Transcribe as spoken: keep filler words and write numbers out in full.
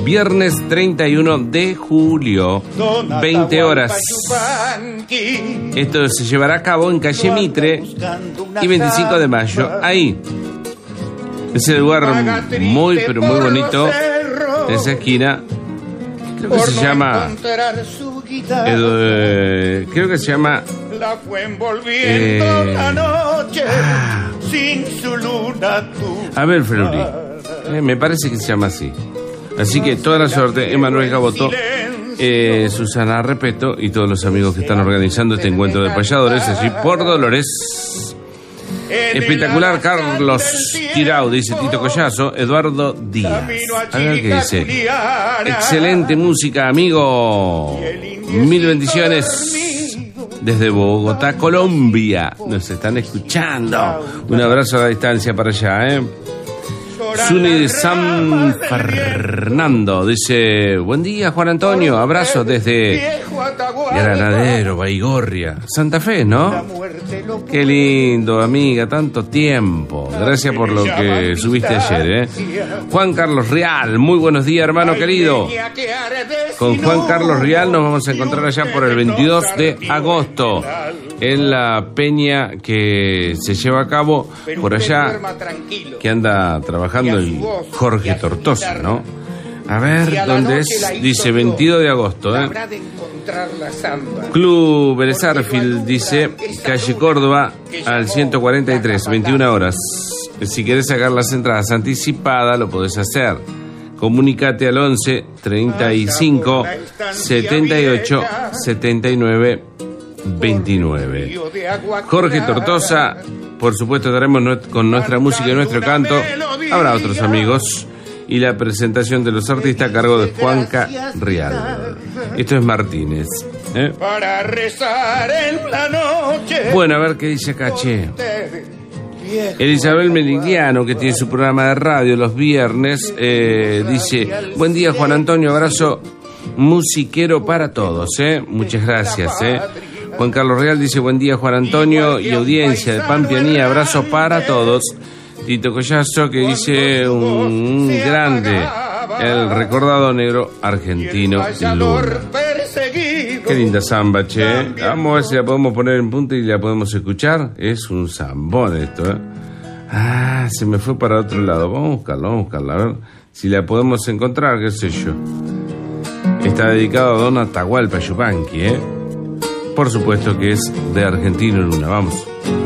Viernes treinta y uno de julio, veinte horas. Esto se llevará a cabo en calle Mitre y veinticinco de mayo. Ahí. Ese lugar muy, pero muy bonito. En esa esquina. Creo que se llama... Eh, creo que se llama... Eh, ah, Abel Fleury. Eh, me parece que se llama así. Así que toda la suerte, Emanuel Gaboto, eh, Susana Repeto y todos los amigos que están organizando este encuentro de payadores allí por Dolores. Espectacular, Carlos Tirao, dice Tito Collazo. Eduardo Díaz. A ver qué dice. Excelente música, amigo. Mil bendiciones desde Bogotá, Colombia. Nos están escuchando. Un abrazo a la distancia para allá, ¿eh? Zuni de San Fernando dice: buen día, Juan Antonio, abrazo desde Granadero, Baigorria, Santa Fe, ¿no? Qué lindo, amiga, tanto tiempo. Gracias por lo que subiste ayer, ¿eh? Juan Carlos Rial, muy buenos días, hermano querido. Con Juan Carlos Rial nos vamos a encontrar allá por el veintidós de agosto en la peña que se lleva a cabo por allá, que anda trabajando el Jorge Tortosa, ¿no? A ver, ¿dónde es? Dice veintidós de agosto, ¿eh? Club Belezarfield, dice calle Córdoba al ciento cuarenta y tres, veintiuna horas. Si querés sacar las entradas anticipadas, lo podés hacer. Comunicate al once, treinta y cinco, setenta y ocho, setenta y nueve, veintinueve. Jorge Tortosa, por supuesto, estaremos con nuestra música y nuestro canto. Habrá otros amigos y la presentación de los artistas a cargo de Juanca Rial. Esto es Martínez, ¿eh? Para rezar en la noche. Bueno, a ver qué dice Caché. Elizabeth Meridiano, que tiene su programa de radio los viernes, eh, dice: buen día, Juan Antonio, abrazo musiquero para todos, ¿eh? Muchas gracias, ¿eh? Juan Carlos Real dice: buen día, Juan Antonio y audiencia de Pampianía, abrazo para todos. Tito Collazo, que dice: un, un grande, el recordado negro argentino Luna. Qué linda samba, che. Vamos a ver si la podemos poner en punta y la podemos escuchar. Es un zambón esto, ¿eh? Ah, se me fue para otro lado. Vamos a buscarla, vamos a buscarla, a ver si la podemos encontrar, qué sé yo. Está dedicado a Don Atahualpa Yupanqui, ¿eh? Por supuesto que es de Argentino Luna. Vamos.